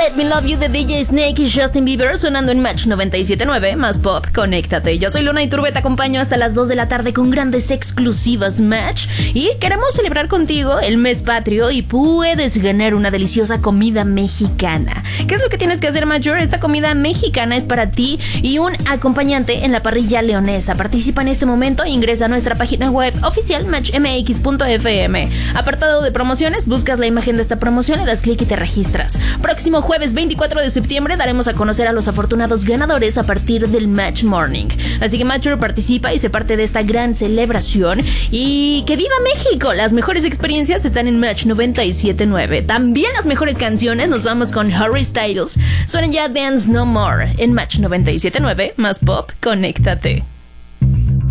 Let Me Love You de DJ Snake y Justin Bieber sonando en Match 97.9, más pop, conéctate. Yo soy Luna Iturbe, te acompaño hasta las 2 de la tarde con grandes exclusivas Match. Y queremos celebrar contigo el mes patrio y puedes ganar una deliciosa comida mexicana. ¿Qué es lo que tienes que hacer, Major? Esta comida mexicana es para ti y un acompañante en la parrilla leonesa. Participa en este momento e ingresa a nuestra página web oficial matchmx.fm. Apartado de promociones, buscas la imagen de esta promoción, le das clic y te registras. Próximo jueves 24 de septiembre daremos a conocer a los afortunados ganadores a partir del Match Morning. Así que Matcher participa y se parte de esta gran celebración. Y ¡que viva México! Las mejores experiencias están en Match 97.9. También las mejores canciones. Nos vamos con Harry Styles. Suenan ya Dance No More en Match 97.9. Más pop, conéctate.